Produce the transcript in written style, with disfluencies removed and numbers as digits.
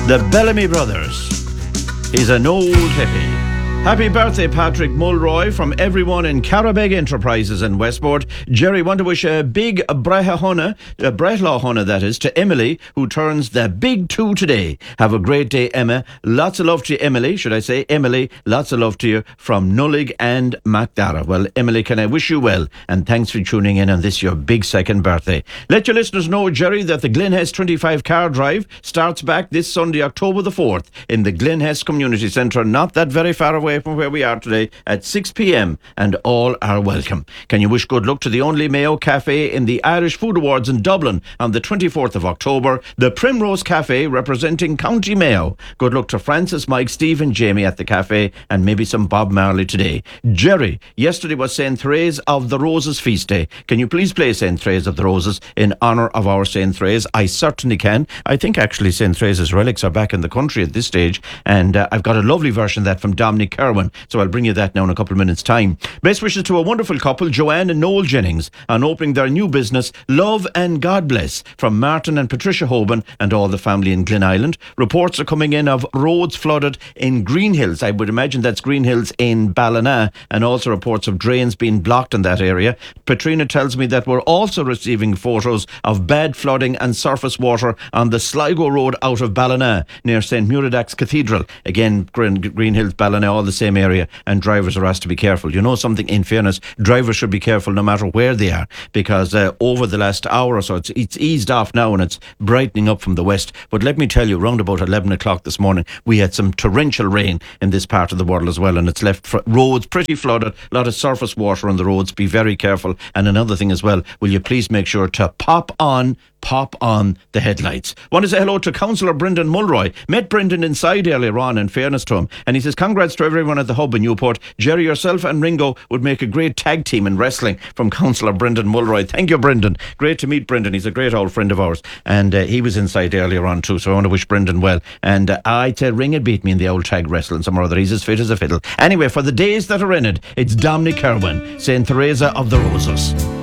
The Bellamy Brothers. He's an old hippie. Happy birthday, Patrick Mulroy, from everyone in Carabeg Enterprises in Westport. Jerry, want to wish a big Brehla Hona, that is, to Emily, who turns the big 2 today. Have a great day, Emma. Lots of love to you, Emily. Should I say, Emily, lots of love to you from Nullig and Macdara. Well, Emily, can I wish you well? And thanks for tuning in on this, your big second birthday. Let your listeners know, Jerry, that the Glen Hess 25 car drive starts back this Sunday, October the 4th, in the Glen Hess Community Centre, not that very far away from where we are today, at 6 p.m, and all are welcome. Can you wish good luck to the only Mayo Cafe in the Irish Food Awards in Dublin on the 24th of October, the Primrose Cafe representing County Mayo. Good luck to Francis, Mike, Steve and Jamie at the cafe, and maybe some Bob Marley today. Jerry, yesterday was St. Therese of the Roses feast day. Can you please play St. Therese of the Roses in honour of our St. Therese? I certainly can. I think actually St. Therese's relics are back in the country at this stage, and I've got a lovely version of that from Dominic Kerwin, so I'll bring you that now in a couple of minutes' time. Best wishes to a wonderful couple, Joanne and Noel Jennings, on opening their new business, Love and God Bless, from Martin and Patricia Hoban and all the family in Glen Island. Reports are coming in of roads flooded in Green Hills. I would imagine that's Green Hills in Ballina, and also reports of drains being blocked in that area. Katrina tells me that we're also receiving photos of bad flooding and surface water on the Sligo Road out of Ballina, near St. Muradach's Cathedral. Again, Green Hills, Ballina, all the same area, and drivers are asked to be careful. You know something, in fairness, drivers should be careful no matter where they are, because over the last hour or so, it's eased off now and it's brightening up from the west. But let me tell you, round about 11 o'clock this morning, we had some torrential rain in this part of the world as well, and it's left roads pretty flooded, a lot of surface water on the roads. Be very careful. And another thing as well, will you please make sure to pop on the headlights. Want to say hello to Councillor Brendan Mulroy. Met Brendan inside earlier on, in fairness to him, and he says congrats to everyone at the hub in Newport. Jerry, yourself and Ringo would make a great tag team in wrestling, from Councillor Brendan Mulroy. Thank you, Brendan. Great to meet Brendan. He's a great old friend of ours, and he was inside earlier on too, so I want to wish Brendan well. And I'd say Ring had beat me in the old tag wrestling some or other. He's as fit as a fiddle. Anyway, for the days that are in it, it's Dominic Kerwin, St. Theresa of the Roses.